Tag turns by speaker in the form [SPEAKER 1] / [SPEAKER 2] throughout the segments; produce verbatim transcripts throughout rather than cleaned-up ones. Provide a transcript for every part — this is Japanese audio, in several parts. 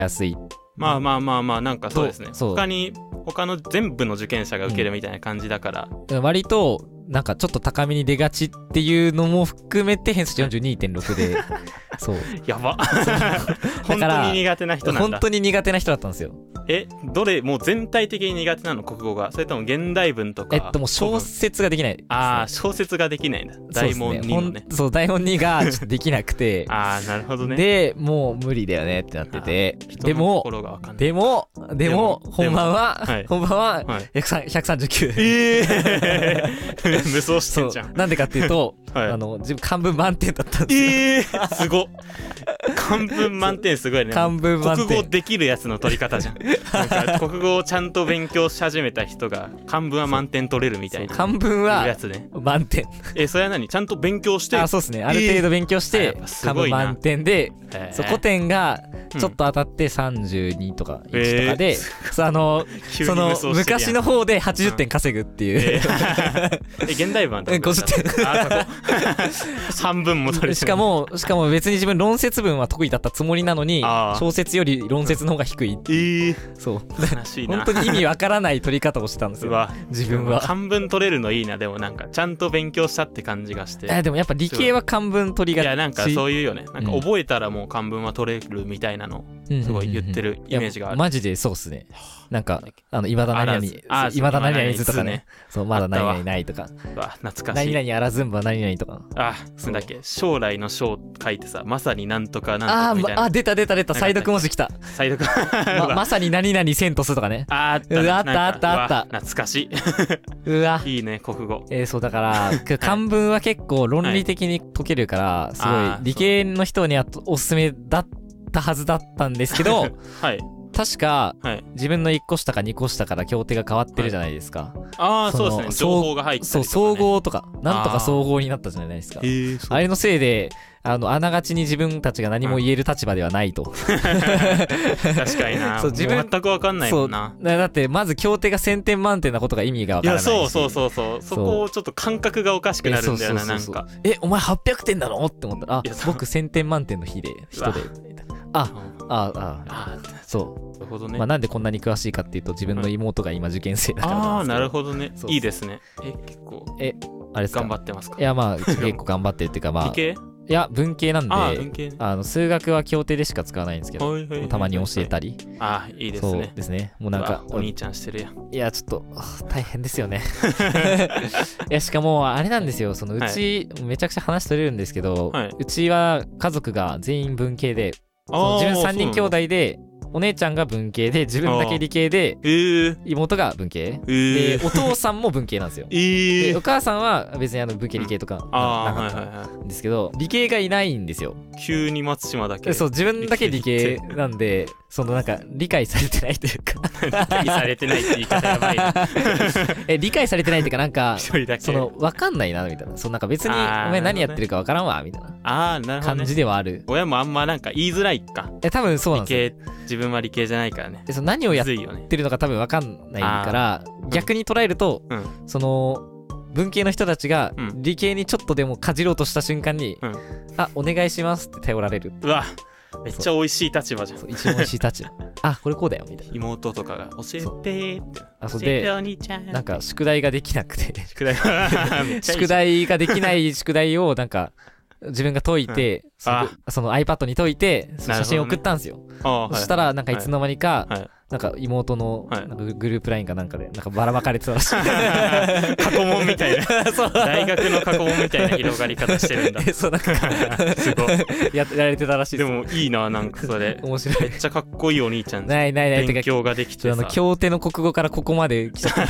[SPEAKER 1] 安い。
[SPEAKER 2] まあまあまあまあなんかそうですね。
[SPEAKER 1] そう
[SPEAKER 2] 他に他の全部の受験者が受けるみたいな感じだから、
[SPEAKER 1] うん、割となんかちょっと高めに出がちっていうのも含めて偏差値 よんじゅうにてんろく でそう
[SPEAKER 2] やば本当に苦手な人なんだ。
[SPEAKER 1] 本当に苦手な人だったんですよ。
[SPEAKER 2] え、どれもう全体的に苦手なの国語が、それとも現代文とか。
[SPEAKER 1] えっともう小説ができない、ね、
[SPEAKER 2] ああ小説ができないんだ。大問にのね。
[SPEAKER 1] そう大問にがちょっとできなくて
[SPEAKER 2] ああなるほどね。
[SPEAKER 1] でもう無理だよねってなってて、でもでもでも本番は、はい、本番はひゃくさんじゅうきゅう、
[SPEAKER 2] ええー、無双してんじゃん。
[SPEAKER 1] なんでかっていうと、はい、あの自分漢文満点だったんですよ。
[SPEAKER 2] ええー、すごっ。漢文満点すごいね。
[SPEAKER 1] 漢文満点。
[SPEAKER 2] 国語できるやつの取り方じゃん。なんか国語をちゃんと勉強し始めた人が漢文は満点取れるみたいな。
[SPEAKER 1] 漢文は
[SPEAKER 2] やつね。
[SPEAKER 1] 満点。
[SPEAKER 2] え、それは何？ちゃんと勉強して。
[SPEAKER 1] あ、そうですね。ある程度勉強して、えー、漢文満点で、そう古典がちょっと当たってさんじゅうにとかいちとかで、えー、あのその昔の方ではちじゅってん稼ぐっていう。うん、え
[SPEAKER 2] ー、え現代文は
[SPEAKER 1] ごじゅってん。
[SPEAKER 2] あ半分も取れてる。
[SPEAKER 1] しかもしかも別に自分論説文は得意だったつもりなのに小説より論説の方が低いっていう、
[SPEAKER 2] えー、
[SPEAKER 1] そう
[SPEAKER 2] 悲しいな。
[SPEAKER 1] 本当に意味わからない取り方をしてたんですよ自分は。
[SPEAKER 2] 漢文取れるのいいな。でもなんかちゃんと勉強したって感じがして。
[SPEAKER 1] えでもやっぱ理系は漢文取りがち。
[SPEAKER 2] いやなんかそういうよね。なんか覚えたらもう漢文は取れるみたいなのすごい言ってるイメージがある。
[SPEAKER 1] マジでそうっすね。なんかあの今だ何々今だ何々図とかね。そうまだ何々ないとか。
[SPEAKER 2] わ懐かしい。
[SPEAKER 1] 何々あらずんば何々とか。
[SPEAKER 2] あなんだっけ将来の将書いてさまさになんとかなんとかみたいな。
[SPEAKER 1] ああ出た出た出た再読文字きた。
[SPEAKER 2] 再読
[SPEAKER 1] ままさに何々セントスとかね。
[SPEAKER 2] ああった
[SPEAKER 1] あったあったあった。
[SPEAKER 2] 懐かしい。
[SPEAKER 1] うわ
[SPEAKER 2] いいね国語。
[SPEAKER 1] えー、そうだから漢文は結構論理的に解けるからすごい理系の人にはおすすめだったはずだったんですけど、
[SPEAKER 2] はい、
[SPEAKER 1] 確か、はい、自分のいっこ下かにこ下から協定が変わってるじゃないですか。
[SPEAKER 2] はい、ああそうですね情報が入ってたりとか、ね、
[SPEAKER 1] そう総合とかなんとか総合になったじゃないですか。 あ, あれのせいであのあながちに自分たちが何も言える立場ではないと、うん、確
[SPEAKER 2] かにな。そう自分全く分かんないもんな。
[SPEAKER 1] だってまず協定がせんてん満点なことが意味が分からないし。いや
[SPEAKER 2] そうそうそうそうそこをちょっと感覚がおかしくなるんだよな。なんか
[SPEAKER 1] えお前はっぴゃくてんなのって思ったらあ僕せんてん満点の日で人でああああそう
[SPEAKER 2] なるほどね。
[SPEAKER 1] まあなんでこんなに詳しいかっていうと自分の妹が今受験生だからなんですけど。
[SPEAKER 2] ああなるほどね。いいですね。え結構
[SPEAKER 1] えあれですか
[SPEAKER 2] 頑張ってますか。
[SPEAKER 1] いやまあ結構頑張ってるっていうかまあ
[SPEAKER 2] 理系
[SPEAKER 1] いや文系なんで
[SPEAKER 2] あ文系、ね、
[SPEAKER 1] あの数学は協定でしか使わないんですけど、はいはいはいはい、たまに教えたり。
[SPEAKER 2] あいいですね。
[SPEAKER 1] そうですね。もうなんか
[SPEAKER 2] お兄ちゃんしてるやん。
[SPEAKER 1] いやちょっと大変ですよね。いやしかもあれなんですよ。そのうち、はい、めちゃくちゃ話取れるんですけど、はい、うちは家族が全員文系でその自分さんにん兄弟でお姉ちゃんが文系で自分だけ理系で、えー、妹が文系、えー、でお父さんも文系なんですよ。えー、でお母さんは別にあの文系理系とかなかったんですけど、理系がいないんですよ。
[SPEAKER 2] 急に松島だけ。
[SPEAKER 1] そう自分だけ理系なんでそのなんか理解されてないというか
[SPEAKER 2] 理解されてないって言い方やばいな。
[SPEAKER 1] え理解されてないっていうかなんかその分かんないなみたいな。そのなんか別にお前何やってるか分からんわみたいな感じではある。
[SPEAKER 2] 親もあんまなんか言いづらいか。
[SPEAKER 1] え多分そうなんですよ。
[SPEAKER 2] 自分は理系じゃないからね。
[SPEAKER 1] その何をやってるのか多分分かんないから、逆に捉えると、うん、その文系の人たちが理系にちょっとでもかじろうとした瞬間に、うん、あお願いしますって頼られる。
[SPEAKER 2] うわめっちゃ美味しい立場じゃん。
[SPEAKER 1] そう一番美味しい立場。あこれこうだよみたいな。
[SPEAKER 2] 妹とかが教えてーって
[SPEAKER 1] あそうで
[SPEAKER 2] 教えてお兄ちゃん
[SPEAKER 1] なんか宿題ができなくて
[SPEAKER 2] 宿題
[SPEAKER 1] 宿題ができない宿題をなんか自分が解いて、うん、そ, その iPad に解いて写真送ったんですよ。ね、そしたらなんかいつの間にか、はいはい、なんか妹のなんかグループラインかなんかでなんかばらまかれてたらしい。
[SPEAKER 2] 過去問みたいな大学の過去問みたいな広がり方してるんだ。
[SPEAKER 1] そうなんかすごい や, やられてたらしい
[SPEAKER 2] です。でもいいななんかそれ
[SPEAKER 1] 面白い。
[SPEAKER 2] めっちゃかっこいいお兄ちゃん。
[SPEAKER 1] ないないない
[SPEAKER 2] 勉強ができてさ。
[SPEAKER 1] あの経典の国語からここまで来ちゃった。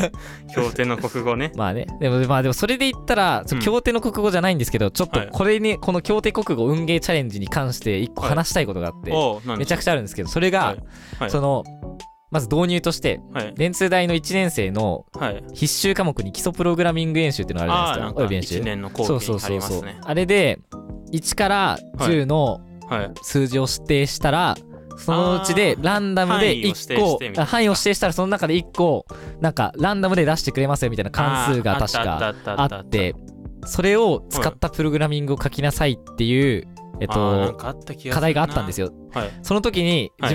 [SPEAKER 2] 経典の国語ね。
[SPEAKER 1] まあねでもまあでもそれで言ったら経典の国語じゃないんですけど、ちょっとこれにこの経典国語運ゲーチャレンジに関して一個話したいことがあって、はい、めちゃくちゃあるんですけど、それが、はいはい、そのまず導入として、はい、電通大のいちねん生の必修科目に基礎プログラミング演習っていうのがあるじゃないですか。および演習。
[SPEAKER 2] いちねんの講義にありますね。
[SPEAKER 1] あれでいちからじゅうの数字を指定したら、そのうちでランダムでいっこ範囲を指定したらその中でいっこなんかランダムで出してくれますよみたいな関数が確かあって、それを使ったプログラミングを書きなさいっていうえっと
[SPEAKER 2] 課
[SPEAKER 1] 題があったんですよ。はい、その時に